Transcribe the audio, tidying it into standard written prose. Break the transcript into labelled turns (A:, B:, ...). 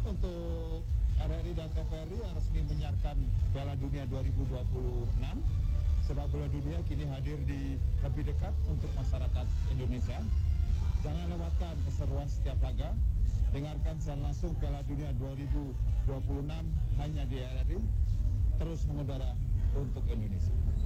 A: untuk RRI dan TVRI yang resmi menyiarkan Piala Dunia 2026. Sepak bola dunia kini hadir di lebih dekat untuk masyarakat Indonesia. Jangan lewatkan keseruan setiap laga. Dengarkan secara langsung Piala Dunia 2026 hanya di RRI. Terus mengudara untuk Indonesia.